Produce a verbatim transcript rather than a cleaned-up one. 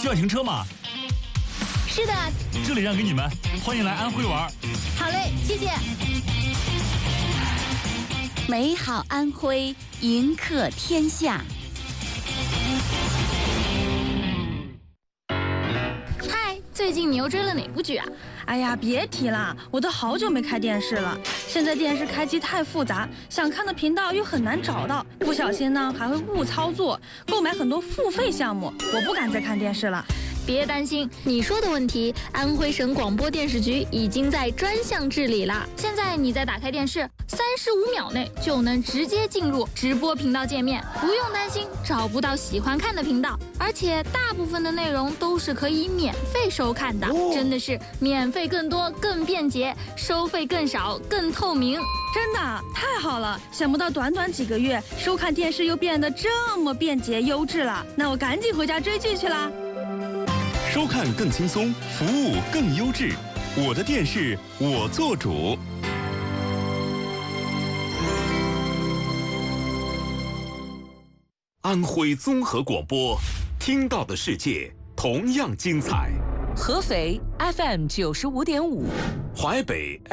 需要停车吗？ 是的， 这里让给你们，欢迎来安徽玩。 好嘞，谢谢。 美好安徽，迎客天下。 嗨，最近你又追了哪部剧啊？ 哎呀，别提了，我都好久没开电视了。现在电视开机太复杂，想看的频道又很难找到，不小心呢还会误操作，购买很多付费项目，我不敢再看电视了。 别担心，你说的问题，安徽省广播电视局已经在专项治理了。现在你再打开电视，三十五秒内就能直接进入直播频道界面，不用担心找不到喜欢看的频道，而且大部分的内容都是可以免费收看的，哦、真的是免费更多、更便捷，收费更少、更透明。 真的太好了！想不到短短几个月，收看电视又变得这么便捷优质了。那我赶紧回家追剧去啦！ 收看更轻松，服务更优质，我的电视我做主。安徽综合广播，听到的世界同样精彩。 合肥 F M 九十五点五， 淮北